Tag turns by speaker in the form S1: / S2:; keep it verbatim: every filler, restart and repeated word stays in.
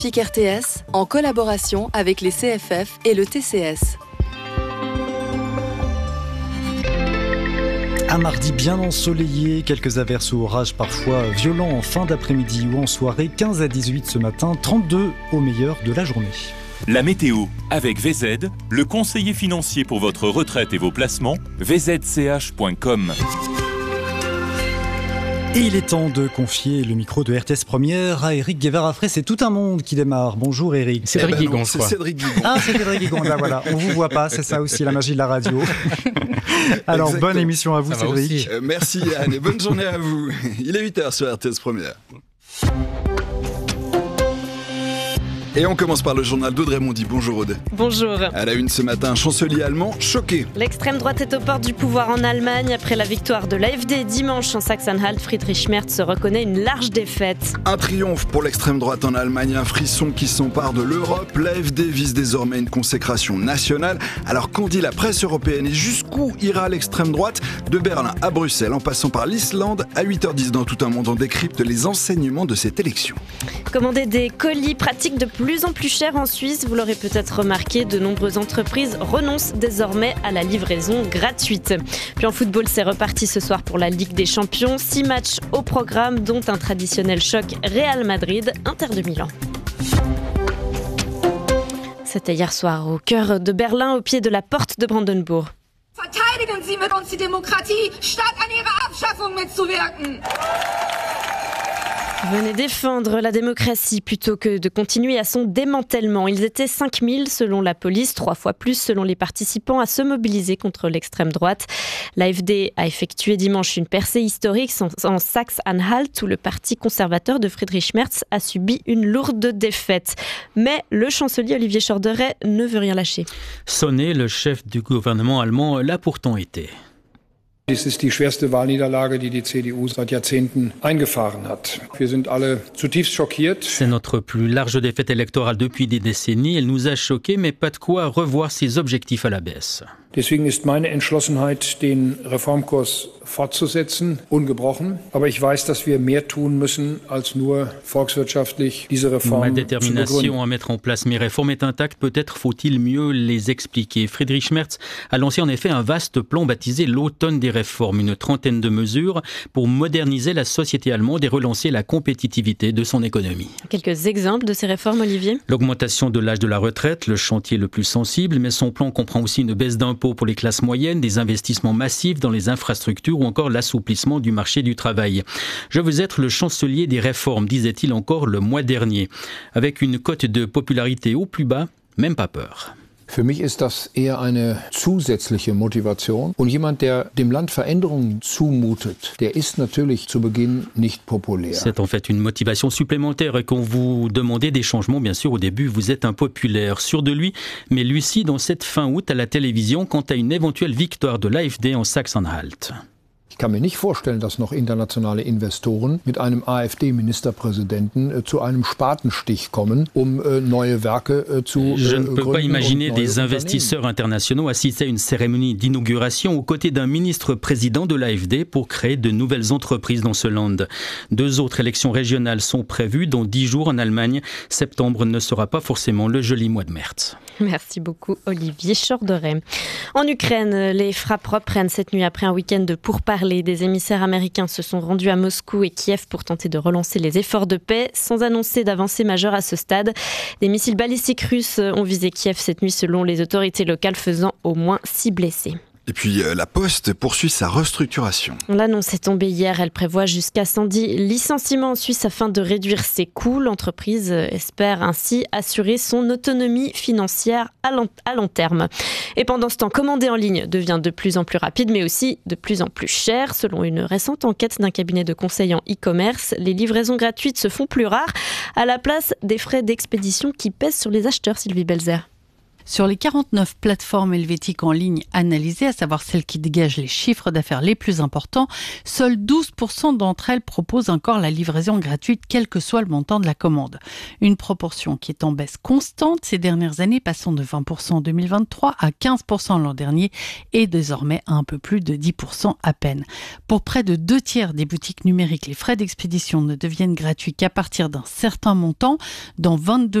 S1: R T S en collaboration avec les C F F et le T C S.
S2: Un mardi bien ensoleillé, quelques averses ou orages parfois violents en fin d'après-midi ou en soirée, quinze à dix-huit ce matin, trente-deux au meilleur de la journée.
S3: La météo avec V Z, le conseiller financier pour votre retraite et vos placements, v z c h point com.
S2: Et il est temps de confier le micro de R T S Première à Éric Guevara-Frey. C'est tout un monde qui démarre. Bonjour Éric.
S4: Cédric
S5: eh ben
S4: Guigon,
S5: non,
S4: je
S5: c'est
S4: crois.
S5: Cédric Guigon.
S2: Ah, c'est Cédric Guigon, là voilà. On vous voit pas, c'est ça aussi la magie de la radio. Alors,
S5: Exactement.
S2: bonne émission à vous
S4: Ça va
S2: Cédric.
S4: aussi.
S5: Euh, merci Yann et bonne journée à vous. Il est huit heures sur R T S Première. Et on commence par le journal d'Audrey Mondy. Bonjour Aude.
S6: Bonjour.
S5: À la une ce matin, un chancelier allemand choqué.
S6: L'extrême droite est aux portes du pouvoir en Allemagne. Après la victoire de l'A F D dimanche en Saxe-Anhalt, Friedrich Merz reconnaît une large défaite.
S5: Un triomphe pour l'extrême droite en Allemagne, un frisson qui s'empare de l'Europe. L'A F D vise désormais une consécration nationale. Alors qu'en dit la presse européenne et jusqu'où ira l'extrême droite? De Berlin à Bruxelles, en passant par l'Islande, à huit heures dix dans Tout un monde, on décrypte les enseignements de cette élection.
S6: Commander des colis, pratique de plus en plus chère en Suisse. Vous l'aurez peut-être remarqué, de nombreuses entreprises renoncent désormais à la livraison gratuite. Puis en football, c'est reparti ce soir pour la Ligue des Champions. Six matchs au programme, dont un traditionnel choc Real Madrid-Inter de Milan. C'était hier soir au cœur de Berlin, au pied de la porte de Brandenburg.
S7: Verteidigen Sie mit uns die Demokratie, statt an ihrer Abschaffung mitzuwirken.
S6: Venez défendre la démocratie plutôt que de continuer à son démantèlement. Ils étaient cinq mille selon la police, trois fois plus selon les participants à se mobiliser contre l'extrême droite. L'A F D a effectué dimanche une percée historique en Saxe-Anhalt où le parti conservateur de Friedrich Merz a subi une lourde défaite. Mais le chancelier Olivier Schorderer ne veut rien lâcher.
S8: Sonné, le chef du gouvernement allemand, l'a pourtant été.
S9: Dies ist die schwerste Wahlniederlage, die die C D U seit Jahrzehnten eingefahren hat. Wir sind alle zutiefst schockiert.
S8: C'est notre plus large défaite électorale depuis des décennies. Elle nous a choqués, mais pas de quoi revoir ses objectifs à la baisse.
S9: Deswegen ist meine Entschlossenheit, den Reformkurs fortzusetzen, ungebrochen. Aber ich weiß, dass wir mehr tun müssen, als nur volkswirtschaftlich diese Reformen
S8: Ma
S9: zu
S8: détermination
S9: begründen.
S8: à mettre en place mes réformes est intacte. Peut-être faut-il mieux les expliquer. Friedrich Merz a lancé en effet un vaste plan baptisé l'automne des réformes. Une trentaine de mesures pour moderniser la société allemande et relancer la compétitivité de son économie.
S6: Quelques exemples de ces réformes, Olivier ?
S8: L'augmentation de l'âge de la retraite, le chantier le plus sensible, mais son plan comprend aussi une baisse d'impôts pour les classes moyennes, des investissements massifs dans les infrastructures ou encore l'assouplissement du marché du travail. Je veux être le chancelier des réformes, disait-il encore le mois dernier. Avec une cote de popularité au plus bas, même pas peur.
S10: Für mich ist das eher eine zusätzliche Motivation. Und jemand, der dem Land Veränderungen zumutet, der ist natürlich zu Beginn nicht populär.
S8: C'est en fait une motivation supplémentaire et quand vous demandez des changements, bien sûr, au début, vous êtes impopulaire, sûr de lui, mais lucide en cette fin août à la télévision quant à une éventuelle victoire de l'A F D en Saxe-Anhalt.
S10: Ich kann mir nicht vorstellen, dass noch internationale Investoren mit einem A f D-Ministerpräsidenten äh, zu einem Spatenstich kommen, um äh, neue Werke äh, zu äh,
S8: Je ne peux pas imaginer des
S10: Unternehmen.
S8: investisseurs internationaux assister à une cérémonie d'inauguration aux côtés d'un ministre-président de l'A F D pour créer de nouvelles entreprises dans ce land. Deux autres élections régionales sont prévues dans dix jours en Allemagne. Septembre ne sera pas forcément le joli mois de März.
S6: Merci beaucoup Olivier Schorderer. En Ukraine, les frappes reprennent cette nuit après un week-end de pourparlers. Des émissaires américains se sont rendus à Moscou et Kiev pour tenter de relancer les efforts de paix sans annoncer d'avancée majeure à ce stade. Des missiles balistiques russes ont visé Kiev cette nuit selon les autorités locales, faisant au moins six blessés.
S5: Et puis euh, la Poste poursuit sa restructuration.
S6: L'annonce est tombée hier. Elle prévoit jusqu'à cent dix licenciements en Suisse afin de réduire ses coûts. L'entreprise espère ainsi assurer son autonomie financière à long, à long terme. Et pendant ce temps, commander en ligne devient de plus en plus rapide, mais aussi de plus en plus cher. Selon une récente enquête d'un cabinet de conseil en e-commerce, les livraisons gratuites se font plus rares à la place des frais d'expédition qui pèsent sur les acheteurs, Sylvie Belzer.
S4: Sur les quarante-neuf plateformes helvétiques en ligne analysées, à savoir celles qui dégagent les chiffres d'affaires les plus importants, seuls douze pour cent d'entre elles proposent encore la livraison gratuite, quel que soit le montant de la commande. Une proportion qui est en baisse constante ces dernières années, passant de vingt pour cent en deux mille vingt-trois à quinze pour cent l'an dernier et désormais à un peu plus de dix pour cent à peine. Pour près de deux tiers des boutiques numériques, les frais d'expédition ne deviennent gratuits qu'à partir d'un certain montant. Dans vingt-deux